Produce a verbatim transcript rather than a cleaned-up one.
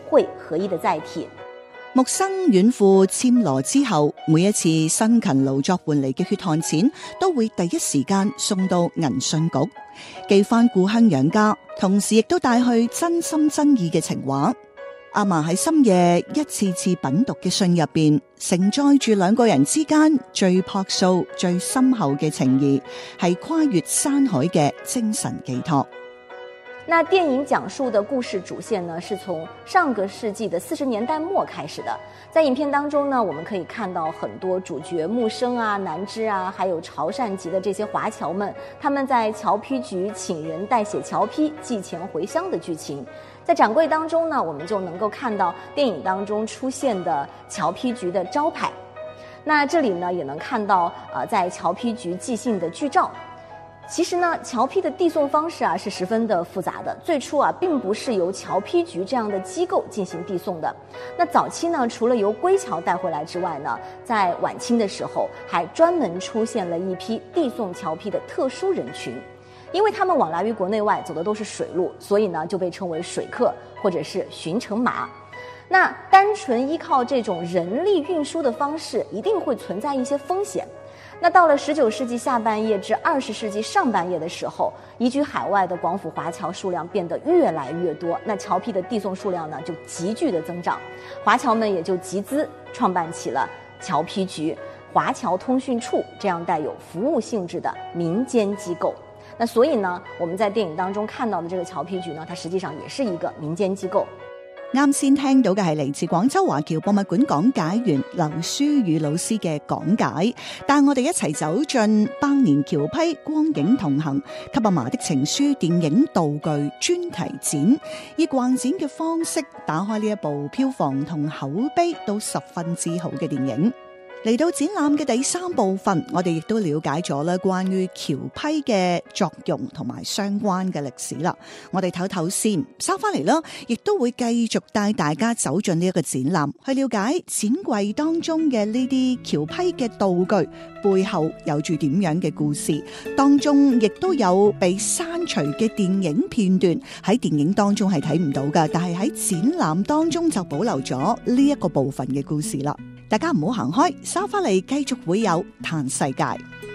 慧合一的載體。 木生遠赴暹羅之後，每一次辛勤勞作換嚟嘅血汗錢都會第一時間送到銀信局，寄翻故鄉養家，同時亦都帶去真心真意嘅情話。阿嫲喺深夜一次次品讀嘅信入邊，承載住兩個人之間最樸素、最深厚嘅情誼，係跨越山海嘅精神寄託。 那電影講述的故事主線呢，是從上個世紀的四十年代末開始的。在影片當中呢，我們可以看到很多主角木生啊、南枝啊，還有潮汕籍的這些華僑們，他們在僑批局請人代寫僑批、寄錢回鄉的劇情。在展櫃當中呢，我們就能夠看到電影當中出現的僑批局的招牌。那這裡呢，也能看到呃，在僑批局寄信的劇照。其實呢，僑批的遞送方式啊是十分的複雜的。最初啊，並不是由僑批局這樣的機構進行遞送的。那早期呢，除了由歸僑帶回來之外呢，在晚清的時候，還專門出現了一批遞送僑批的特殊人群。因為他們往來於國內外，走的都是水路，所以呢，就被稱為水客或者是巡城馬。那單純依靠這種人力運輸的方式，一定會存在一些風險。那到了十九世紀下半葉至二十世紀上半葉的時候，移居海外的廣府華僑數量變得越來越多，那僑批的遞送數量呢就急劇的增長，華僑們也就集資創辦起了僑批局、華僑通訊處這樣帶有服務性質的民間機構。那所以呢，我們在電影當中看到的這個僑批局呢，它實際上也是一個民間機構。 啱先聽到嘅係嚟自廣州華僑博物館講解員劉書宇老師嘅講解，帶我哋一齊走進百年僑批光影同行給阿嫲的情書電影道具專題展，以逛展嘅方式打開呢一部票房同口碑都十分之好嘅電影。嚟到展覽嘅第三部分，我哋亦都了解咗咧關於僑批嘅作用同埋相關嘅歷史啦。我哋唞唞先，收翻嚟啦，亦都會繼續帶大家走進呢一個展覽，去了解展櫃當中嘅呢啲僑批嘅道具背後有住點樣嘅故事，當中亦都有被刪除嘅電影片段，喺電影當中係睇唔到噶，但係喺展覽當中就保留咗呢一個部分嘅故事啦。大家唔好行開，收翻嚟繼續會有嘆世界。